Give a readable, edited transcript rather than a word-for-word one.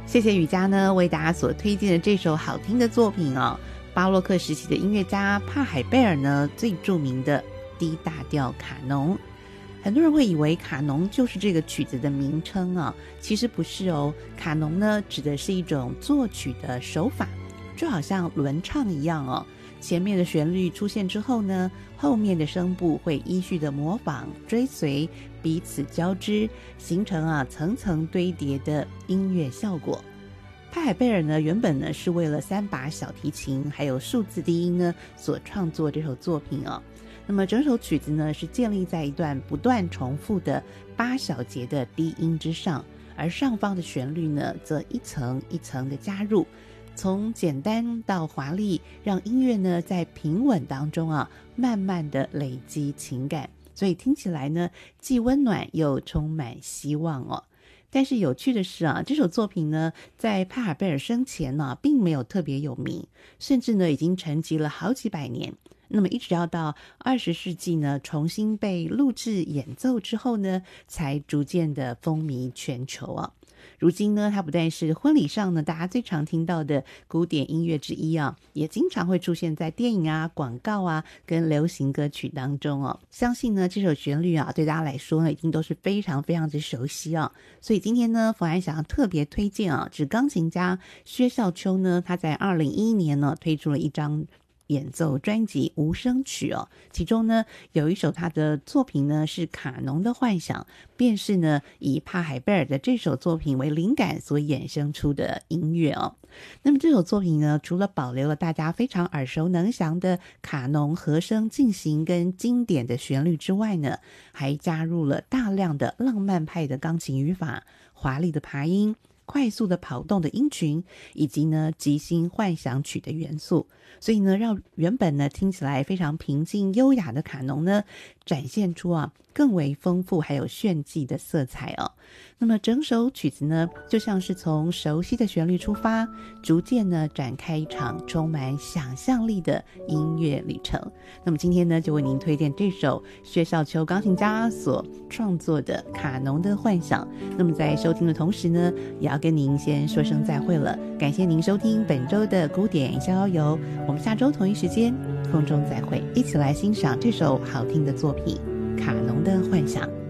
谢谢雨佳呢为大家所推荐的这首好听的作品哦，巴洛克时期的音乐家帕海贝尔呢最著名的 D 大调卡农。很多人会以为卡农就是这个曲子的名称啊，其实不是哦。卡农呢指的是一种作曲的手法，就好像轮唱一样哦。前面的旋律出现之后呢，后面的声部会依序的模仿、追随、彼此交织，形成层层堆叠的音乐效果。帕海贝尔呢原本呢是为了3把小提琴还有数字低音呢所创作这首作品哦。那么整首曲子呢是建立在一段不断重复的8小节的低音之上，而上方的旋律呢则一层一层的加入，从简单到华丽，让音乐呢在平稳当中慢慢的累积情感，所以听起来呢既温暖又充满希望哦。但是有趣的是这首作品呢在帕海贝尔生前呢并没有特别有名，甚至呢已经沉寂了好几百年。那么一直要到20世纪呢重新被录制演奏之后呢，才逐渐的风靡全球啊。如今呢它不但是婚礼上呢大家最常听到的古典音乐之一也经常会出现在电影广告跟流行歌曲当中哦。相信呢这首旋律对大家来说呢一定都是非常非常的熟悉所以今天呢冯安想要特别推荐指钢琴家薛绍秋呢，他在2011年呢推出了一张演奏专辑无声曲其中呢有一首他的作品呢是卡农的幻想，便是呢以帕海贝尔的这首作品为灵感所衍生出的音乐那么这首作品呢除了保留了大家非常耳熟能详的卡农和声进行跟经典的旋律之外呢，还加入了大量的浪漫派的钢琴语法、华丽的爬音、快速的跑动的音群，以及呢即兴幻想曲的元素，所以呢让原本呢听起来非常平静优雅的卡农呢展现出更为丰富还有炫技的色彩那么整首曲子呢就像是从熟悉的旋律出发，逐渐呢展开一场充满想象力的音乐旅程。那么今天呢就为您推荐这首薛绍秋钢琴家所创作的卡农的幻想。那么在收听的同时呢也要跟您先说声再会了，感谢您收听本周的古典逍遥游，我们下周同一时间空中再会，一起来欣赏这首好听的作品卡农的幻想。